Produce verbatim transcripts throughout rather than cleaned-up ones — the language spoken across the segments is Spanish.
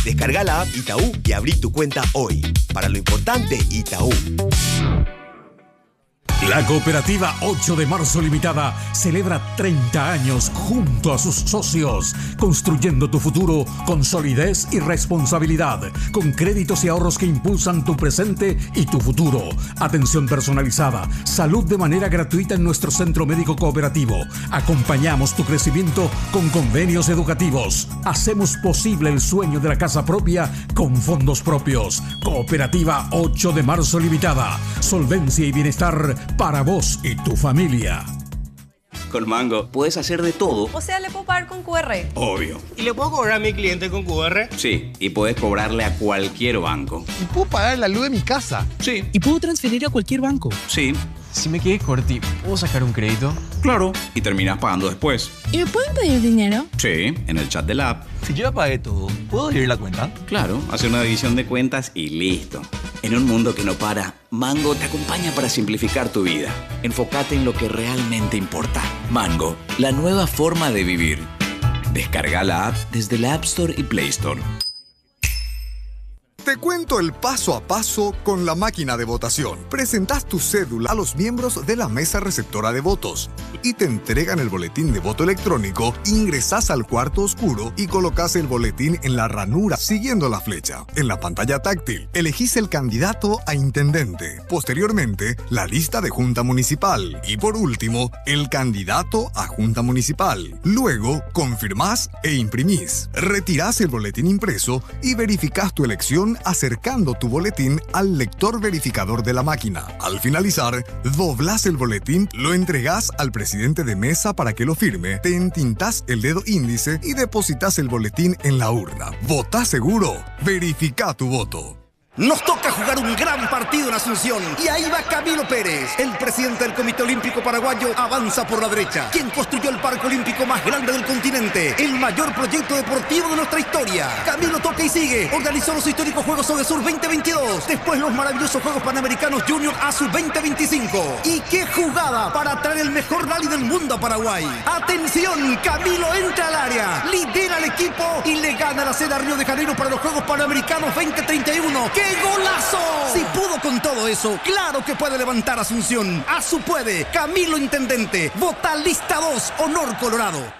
Descarga la app Itaú y abrí tu cuenta hoy. Para lo importante, Itaú. La Cooperativa ocho de marzo Limitada celebra treinta años junto a sus socios, construyendo tu futuro con solidez y responsabilidad, con créditos y ahorros que impulsan tu presente y tu futuro. Atención personalizada, salud de manera gratuita en nuestro centro médico cooperativo. Acompañamos tu crecimiento con convenios educativos. Hacemos posible el sueño de la casa propia con fondos propios. Cooperativa ocho de marzo Limitada. Solvencia y bienestar para vos y tu familia. Con Mango puedes hacer de todo. O sea, ¿le puedo pagar con cu erre? Obvio. ¿Y le puedo cobrar a mi cliente con cu erre? Sí, y puedes cobrarle a cualquier banco. ¿Y puedo pagar la luz de mi casa? Sí. ¿Y puedo transferir a cualquier banco? Sí. Si me quedé corti, ¿puedo sacar un crédito? Claro. Y terminas pagando después. ¿Y me pueden pedir dinero? Sí, en el chat de la app. Si yo ya pagué todo, ¿puedo abrir la cuenta? Claro, hacer una división de cuentas y listo. En un mundo que no para, Mango te acompaña para simplificar tu vida. Enfócate en lo que realmente importa. Mango, la nueva forma de vivir. Descarga la app desde la App Store y Play Store. Te cuento el paso a paso con la máquina de votación. Presentas tu cédula a los miembros de la mesa receptora de votos y te entregan el boletín de voto electrónico. Ingresás al cuarto oscuro y colocas el boletín en la ranura siguiendo la flecha. En la pantalla táctil, elegís el candidato a intendente. Posteriormente, la lista de junta municipal. Y por último, el candidato a junta municipal. Luego, confirmás e imprimís. Retirás el boletín impreso y verificás tu elección acercando tu boletín al lector verificador de la máquina. Al finalizar, doblás el boletín, lo entregás al presidente de mesa para que lo firme, te entintás el dedo índice y depositas el boletín en la urna. Votá seguro, verifica tu voto. Nos toca jugar un gran partido en Asunción y ahí va Camilo Pérez. El presidente del Comité Olímpico Paraguayo avanza por la derecha. Quien construyó el parque olímpico más grande del continente, el mayor proyecto deportivo de nuestra historia. Camilo toca y sigue. Organizó los históricos Juegos Odesur veinte veintidós. Después los maravillosos Juegos Panamericanos Junior ASUR veinte veinticinco. Y qué jugada para traer el mejor rally del mundo a Paraguay. Atención, Camilo entra al área, lidera al equipo y le gana la sede a Río de Janeiro para los Juegos Panamericanos veinte treinta y uno. ¡Qué golazo! Si pudo con todo eso, claro que puede levantar Asunción. Asu puede. Camilo Intendente. Vota lista dos, Honor Colorado.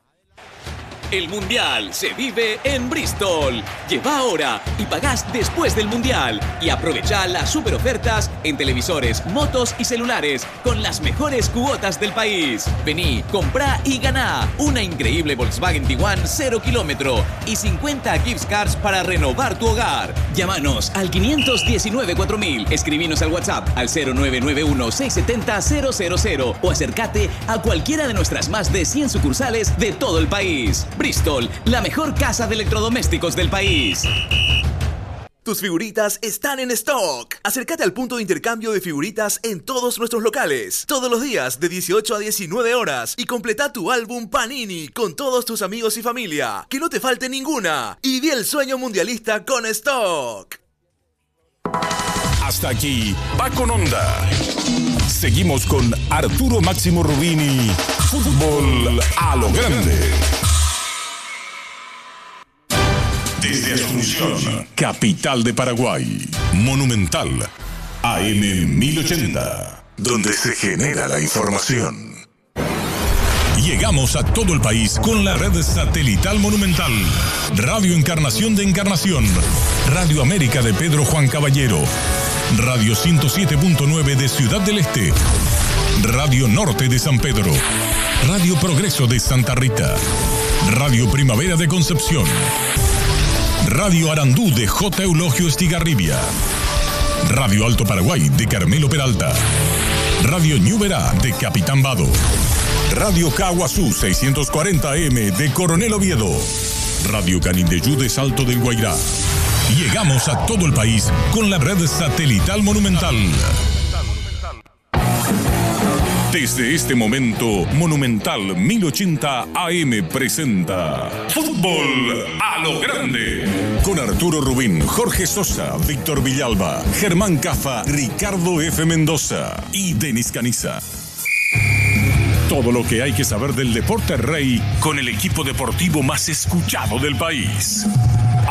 El Mundial se vive en Bristol. Lleva ahora y pagás después del Mundial. Y aprovecha las super ofertas en televisores, motos y celulares con las mejores cuotas del país. Vení, comprá y ganá una increíble Volkswagen Tiguan cero kilómetro y cincuenta gift cards para renovar tu hogar. Llámanos al quinientos diecinueve cuatro mil. Escribinos al WhatsApp al cero nueve nueve uno seis siete cero cero cero cero o acércate a cualquiera de nuestras más de cien sucursales de todo el país. Bristol, la mejor casa de electrodomésticos del país. Tus figuritas están en stock. Acércate al punto de intercambio de figuritas en todos nuestros locales. Todos los días de dieciocho a diecinueve horas. Y completa tu álbum Panini con todos tus amigos y familia. Que no te falte ninguna. Y viví el sueño mundialista con stock. Hasta aquí, va con onda. Seguimos con Arturo Máximo Rubini. Fútbol a lo grande. Desde Asunción, capital de Paraguay, Monumental, A M mil ochenta, donde se genera la información. Llegamos a todo el país con la red satelital Monumental, Radio Encarnación de Encarnación, Radio América de Pedro Juan Caballero, Radio ciento siete punto nueve de Ciudad del Este, Radio Norte de San Pedro, Radio Progreso de Santa Rita, Radio Primavera de Concepción, Radio Arandú de J. Eulogio Estigarribia, Radio Alto Paraguay de Carmelo Peralta, Radio Ñuberá de Capitán Vado, Radio Caguazú seiscientos cuarenta A M de Coronel Oviedo, Radio Canindeyú de Salto del Guairá. Llegamos a todo el país con la red satelital Monumental. Desde este momento, Monumental mil ochenta A M presenta Fútbol a lo grande. Con Arturo Rubín, Jorge Sosa, Víctor Villalba, Germán Cafa, Ricardo F. Mendoza y Denis Caniza. Todo lo que hay que saber del deporte rey con el equipo deportivo más escuchado del país.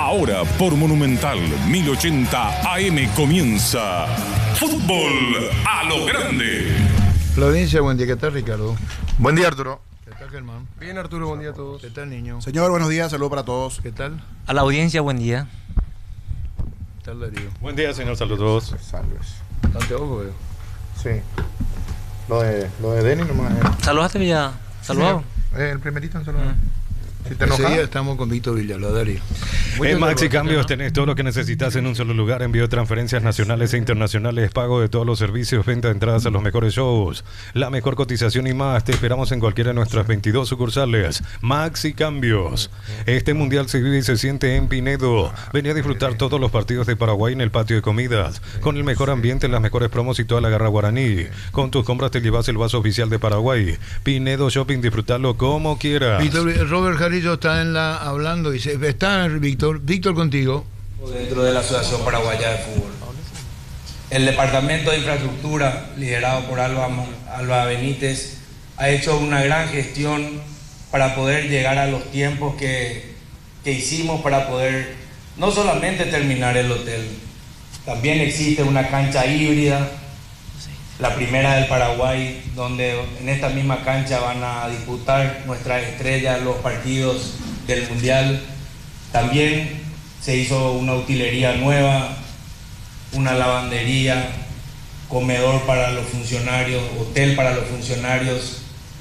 Ahora por Monumental mil ochenta A M comienza Fútbol a lo Grande. La audiencia, buen día. ¿Qué tal, Ricardo? Buen día, Arturo. ¿Qué tal, Germán? Bien, Arturo, buen día a todos. ¿Qué tal, niño? Señor, buenos días, saludos para todos. ¿Qué tal? A la audiencia, buen día. ¿Qué tal, Darío? Buen día, señor, saludos. Salves. Bastante ojo, veo. Sí. Lo de, lo de Denny nomás. Eh. ¿Saludaste ya? ¿Saludado? Eh, el primerito en saludar. Si te Ese enojas. día estamos con Víctor Villalba, Darío. En Maxi Cambios tenés todo lo que necesitas en un solo lugar. Envío de transferencias nacionales e internacionales, pago de todos los servicios, venta de entradas a los mejores shows, la mejor cotización y más. Te esperamos en cualquiera de nuestras veintidós sucursales. Maxi Cambios. Este mundial se vive y se siente en Pinedo. Vení a disfrutar todos los partidos de Paraguay en el patio de comidas, con el mejor ambiente, las mejores promos y toda la garra guaraní. Con tus compras te llevas el vaso oficial de Paraguay. Pinedo Shopping, disfrutarlo como quieras. Víctor, Robert Jarillo está en la hablando, dice, está Víctor, Víctor contigo. Dentro de la Asociación Paraguaya de Fútbol. El Departamento de Infraestructura, liderado por Alba, Alba Benítez, ha hecho una gran gestión para poder llegar a los tiempos que, que hicimos para poder no solamente terminar el hotel, también existe una cancha híbrida, la primera del Paraguay, donde en esta misma cancha van a disputar nuestras estrellas los partidos del Mundial. También se hizo una utilería nueva, una lavandería, comedor para los funcionarios, hotel para los funcionarios.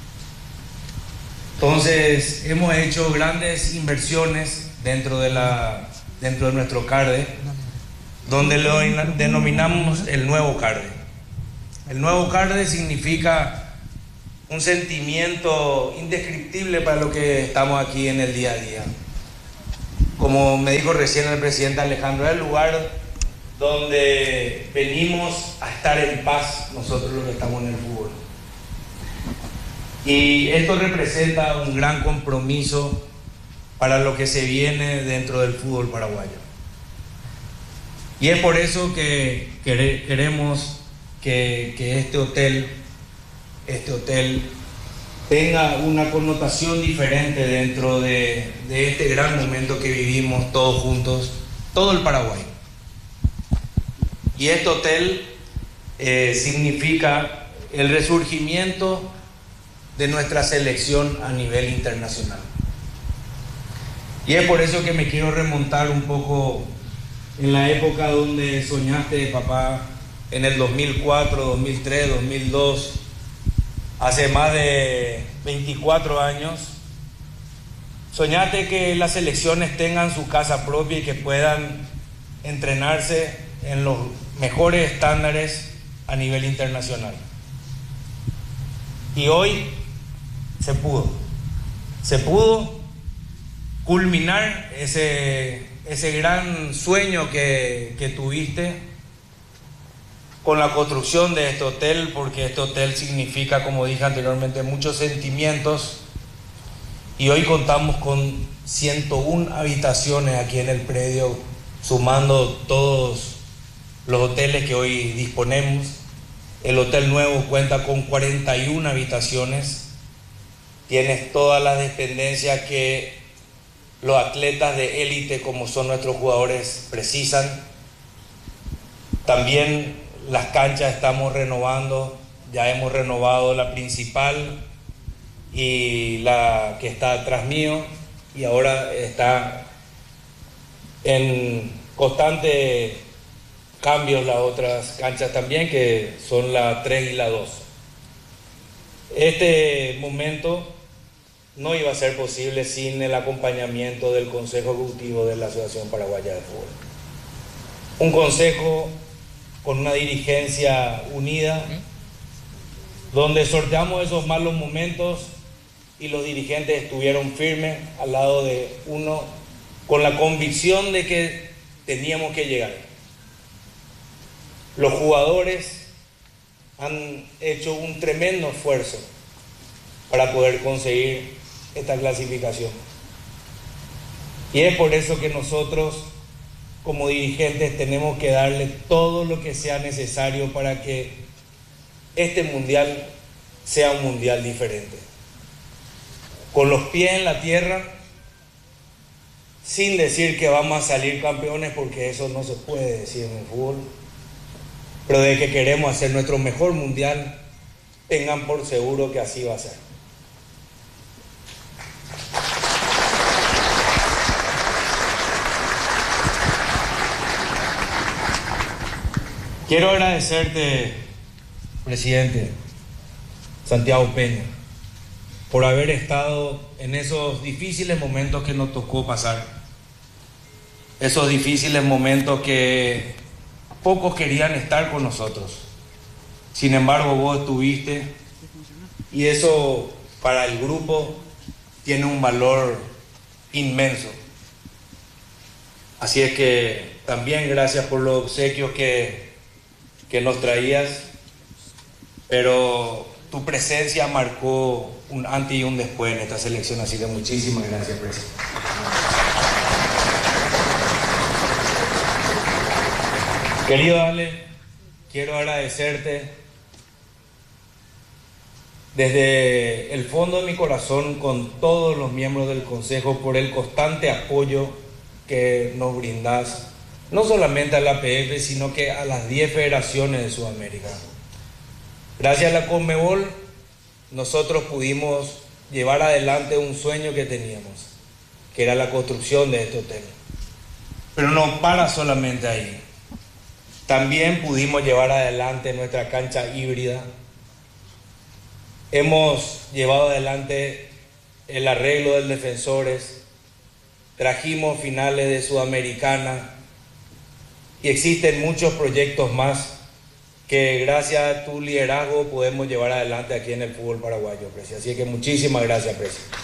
Entonces hemos hecho grandes inversiones dentro de, la, dentro de nuestro CARDE, donde lo denominamos el nuevo CARDE. El nuevo CARDE significa un sentimiento indescriptible para lo que estamos aquí en el día a día. Como me dijo recién el presidente Alejandro, es el lugar donde venimos a estar en paz nosotros los que estamos en el fútbol. Y esto representa un gran compromiso para lo que se viene dentro del fútbol paraguayo. Y es por eso que queremos que, que este hotel, este hotel tenga una connotación diferente dentro de, de este gran momento que vivimos todos juntos, todo el Paraguay. Y este hotel eh, significa el resurgimiento de nuestra selección a nivel internacional. Y es por eso que me quiero remontar un poco en la época donde soñaste, papá, en el dos mil cuatro, dos mil tres, dos mil dos, hace más de veinticuatro años. Soñaste que las selecciones tengan su casa propia y que puedan entrenarse en los mejores estándares a nivel internacional. Y hoy se pudo. Se pudo culminar ese, ese gran sueño que, que tuviste con la construcción de este hotel, porque este hotel significa, como dije anteriormente, muchos sentimientos. Y hoy contamos con ciento una habitaciones aquí en el predio, sumando todos los hoteles que hoy disponemos. El hotel nuevo cuenta con cuarenta y una habitaciones. Tienes todas las dependencias que los atletas de élite, como son nuestros jugadores, precisan. También las canchas estamos renovando, ya hemos renovado la principal y la que está atrás mío, y ahora está en constante cambios las otras canchas también, que son la tres y la dos. Este momento no iba a ser posible sin el acompañamiento del Consejo Ejecutivo de la Asociación Paraguaya de Fútbol. Un consejo con una dirigencia unida, donde sorteamos esos malos momentos y los dirigentes estuvieron firmes al lado de uno, con la convicción de que teníamos que llegar. Los jugadores han hecho un tremendo esfuerzo para poder conseguir esta clasificación. Y es por eso que nosotros, como dirigentes, tenemos que darle todo lo que sea necesario para que este mundial sea un mundial diferente. Con los pies en la tierra, sin decir que vamos a salir campeones, porque eso no se puede decir en el fútbol, pero de que queremos hacer nuestro mejor mundial, tengan por seguro que así va a ser. Quiero agradecerte, presidente Santiago Peña, por haber estado en esos difíciles momentos que nos tocó pasar. Esos difíciles momentos que pocos querían estar con nosotros. Sin embargo, vos estuviste, y eso para el grupo tiene un valor inmenso. Así es que también gracias por los obsequios que que nos traías, pero tu presencia marcó un antes y un después en esta selección, así que muchísimas gracias, presidente. Querido Ale, quiero agradecerte desde el fondo de mi corazón con todos los miembros del Consejo por el constante apoyo que nos brindás, no solamente a la P F, sino que a las diez federaciones de Sudamérica. Gracias a la Conmebol, nosotros pudimos llevar adelante un sueño que teníamos, que era la construcción de este hotel. Pero no para solamente ahí. También pudimos llevar adelante nuestra cancha híbrida. Hemos llevado adelante el arreglo del Defensores, trajimos finales de Sudamericana, y existen muchos proyectos más que gracias a tu liderazgo podemos llevar adelante aquí en el fútbol paraguayo, presidente. Así que muchísimas gracias, presidente.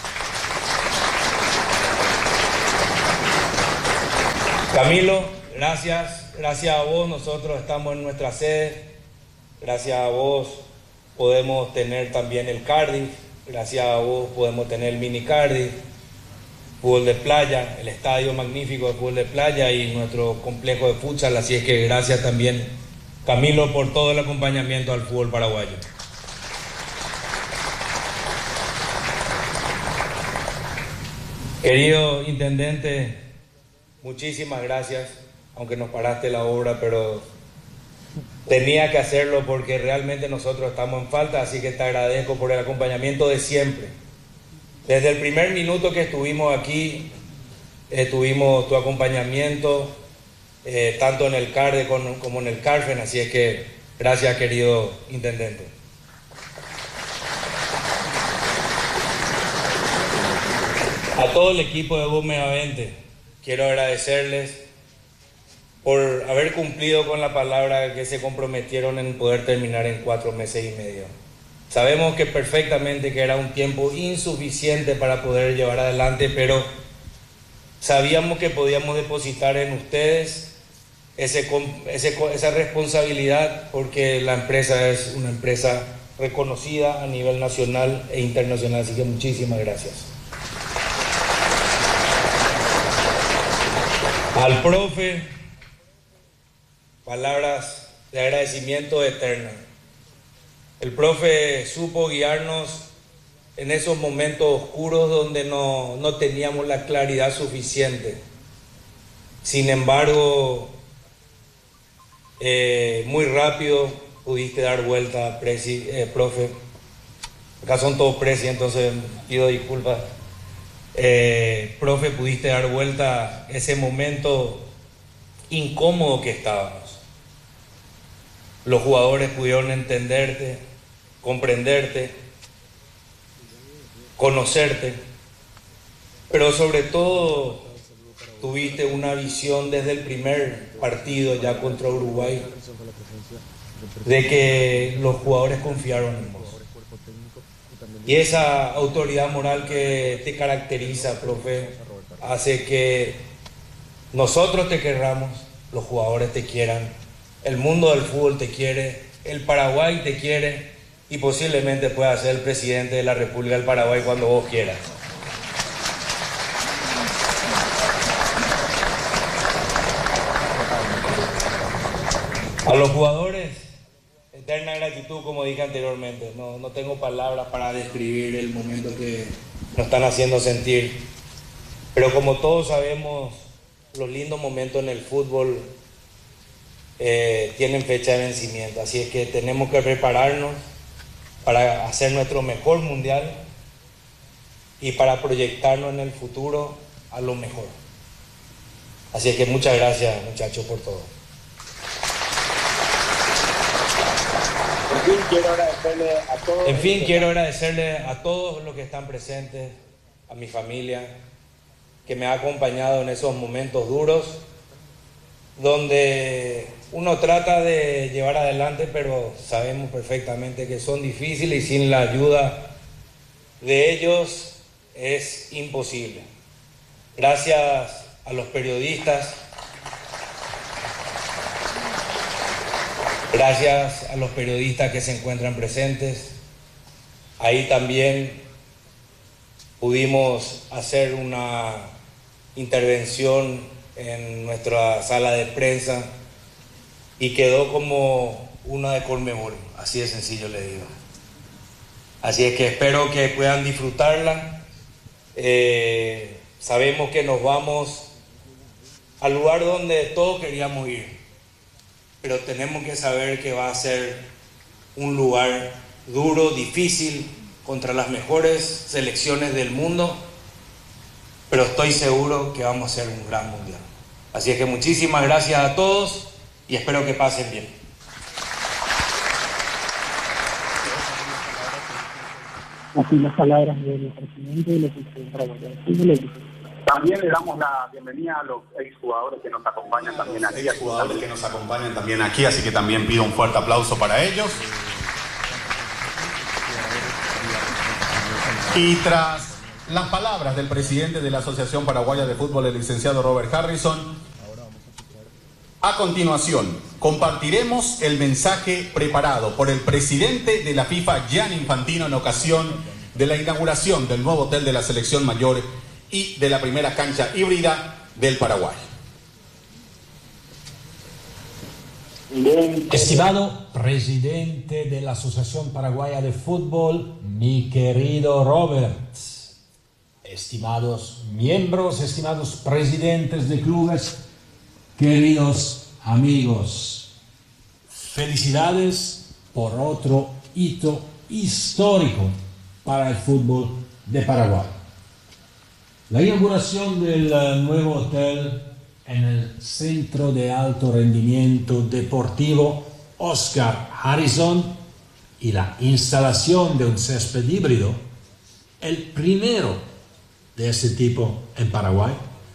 Camilo, gracias. Gracias a vos nosotros estamos en nuestra sede. Gracias a vos podemos tener también el Cardiff. Gracias a vos podemos tener el mini Cardiff. Fútbol de playa, el estadio magnífico de fútbol de playa y nuestro complejo de futsal. Así es que gracias también, Camilo, por todo el acompañamiento al fútbol paraguayo. Querido intendente, muchísimas gracias, aunque nos paraste la obra, pero tenía que hacerlo porque realmente nosotros estamos en falta, así que te agradezco por el acompañamiento de siempre. Desde el primer minuto que estuvimos aquí, eh, tuvimos tu acompañamiento, eh, tanto en el CARDE como en el CARFEN, así es que gracias, querido intendente. A todo el equipo de Gómez veinte, quiero agradecerles por haber cumplido con la palabra que se comprometieron en poder terminar en cuatro meses y medio. Sabemos que perfectamente que era un tiempo insuficiente para poder llevar adelante, pero sabíamos que podíamos depositar en ustedes ese, ese, esa responsabilidad, porque la empresa es una empresa reconocida a nivel nacional e internacional, así que muchísimas gracias. Al profe, palabras de agradecimiento eterna. El profe supo guiarnos en esos momentos oscuros donde no, no teníamos la claridad suficiente. Sin embargo, eh, muy rápido pudiste dar vuelta, presi, eh, profe. Acá son todos presi, entonces pido disculpas. Eh, profe, pudiste dar vuelta ese momento incómodo que estábamos. Los jugadores pudieron entenderte, comprenderte, conocerte, pero sobre todo tuviste una visión desde el primer partido ya contra Uruguay, de que los jugadores confiaron en vos. Y esa autoridad moral que te caracteriza, profe, hace que nosotros te querramos, los jugadores te quieran, el mundo del fútbol te quiere, el Paraguay te quiere y posiblemente puedas ser el presidente de la República del Paraguay cuando vos quieras. A los jugadores, eterna gratitud, como dije anteriormente. No, no tengo palabras para describir el momento que nos están haciendo sentir. Pero como todos sabemos, los lindos momentos en el fútbol eh, tienen fecha de vencimiento, así es que tenemos que prepararnos para hacer nuestro mejor mundial y para proyectarnos en el futuro a lo mejor. Así es que muchas gracias, muchachos, por todo. En fin, quiero agradecerle a todos. En fin, quiero agradecerle a todos los que están presentes, a mi familia, que me ha acompañado en esos momentos duros, donde uno trata de llevar adelante, pero sabemos perfectamente que son difíciles y sin la ayuda de ellos es imposible. Gracias a los periodistas, gracias a los periodistas que se encuentran presentes. Ahí también pudimos hacer una intervención en nuestra sala de prensa y quedó como una de Conmebol, así de sencillo le digo. Así es que espero que puedan disfrutarla. Eh, sabemos que nos vamos al lugar donde todos queríamos ir, pero tenemos que saber que va a ser un lugar duro, difícil, contra las mejores selecciones del mundo, pero estoy seguro que vamos a hacer un gran mundial. Así es que muchísimas gracias a todos y espero que pasen bien. Así las palabras del presidente de la Selección Paraguaya de Fútbol. También le damos la bienvenida a los exjugadores que nos acompañan también aquí. Los jugadores que nos acompañan también aquí, así que también pido un fuerte aplauso para ellos. Y tras las palabras del presidente de la Asociación Paraguaya de Fútbol, el licenciado Robert Harrison, a continuación compartiremos el mensaje preparado por el presidente de la FIFA, Gianni Infantino, en ocasión de la inauguración del nuevo hotel de la selección mayor y de la primera cancha híbrida del Paraguay. Estimado presidente de la Asociación Paraguaya de Fútbol, mi querido Robert, estimados miembros, estimados presidentes de clubes, queridos amigos, felicidades por otro hito histórico para el fútbol de Paraguay. La inauguración del nuevo hotel en el Centro de Alto Rendimiento Deportivo Oscar Harrison y la instalación de un césped híbrido, el primero de ese tipo en Paraguay,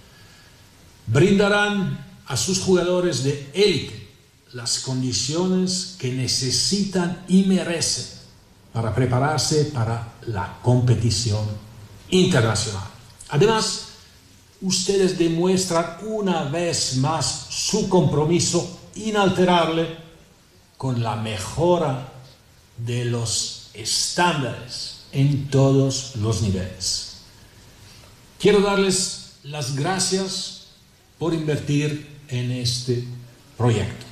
brindarán a sus jugadores de élite las condiciones que necesitan y merecen para prepararse para la competición internacional. Además, ustedes demuestran una vez más su compromiso inalterable con la mejora de los estándares en todos los niveles. Quiero darles las gracias por invertir en este proyecto.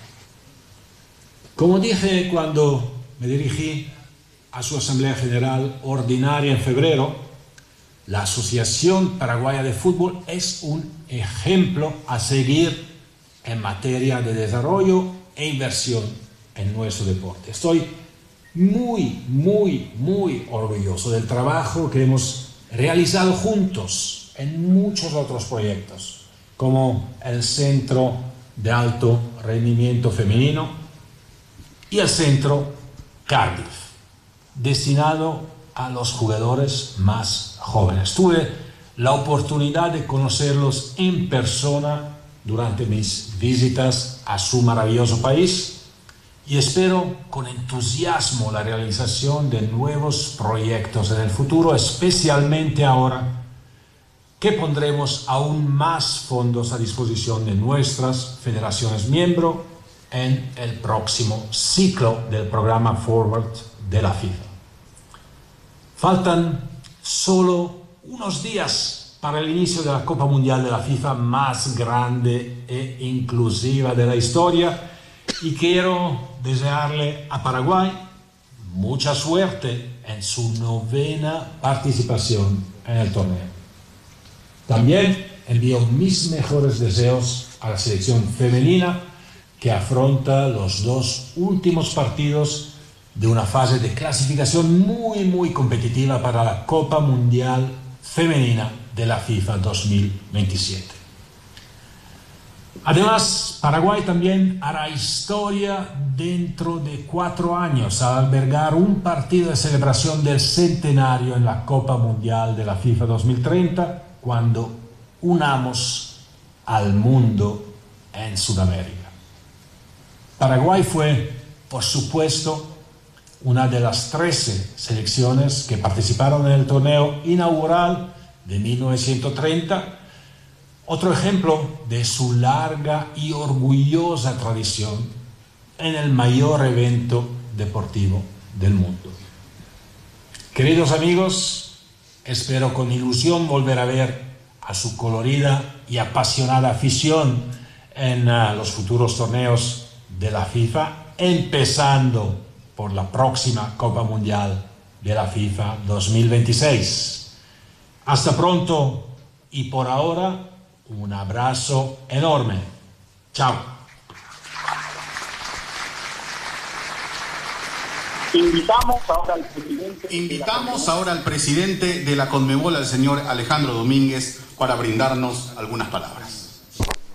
Como dije cuando me dirigí a su Asamblea General Ordinaria en febrero, la Asociación Paraguaya de Fútbol es un ejemplo a seguir en materia de desarrollo e inversión en nuestro deporte. Estoy muy, muy, muy orgulloso del trabajo que hemos realizado juntos en muchos otros proyectos, como el Centro de Alto Rendimiento Femenino y el Centro Cardiff, destinado a los jugadores más jóvenes. Tuve la oportunidad de conocerlos en persona durante mis visitas a su maravilloso país y espero con entusiasmo la realización de nuevos proyectos en el futuro, especialmente ahora que pondremos aún más fondos a disposición de nuestras federaciones miembro en el próximo ciclo del programa Forward de la FIFA. Faltan solo unos días para el inicio de la Copa Mundial de la FIFA más grande e inclusiva de la historia y quiero desearle a Paraguay mucha suerte en su novena participación en el torneo. También envío mis mejores deseos a la selección femenina que afronta los dos últimos partidos de una fase de clasificación muy muy competitiva para la Copa Mundial Femenina de la FIFA dos mil veintisiete. Además, Paraguay también hará historia dentro de cuatro años al albergar un partido de celebración del centenario en la Copa Mundial de la FIFA dos mil treinta, cuando unamos al mundo en Sudamérica. Paraguay fue, por supuesto, una de las trece selecciones que participaron en el torneo inaugural de mil novecientos treinta, otro ejemplo de su larga y orgullosa tradición en el mayor evento deportivo del mundo. Queridos amigos, espero con ilusión volver a ver a su colorida y apasionada afición en uh, los futuros torneos de la FIFA, empezando por la próxima Copa Mundial de la FIFA dos mil veintiséis. Hasta pronto y por ahora, un abrazo enorme. Chao. Invitamos ahora al presidente, Invitamos ahora al presidente de la Conmebol, al señor Alejandro Domínguez, para brindarnos algunas palabras.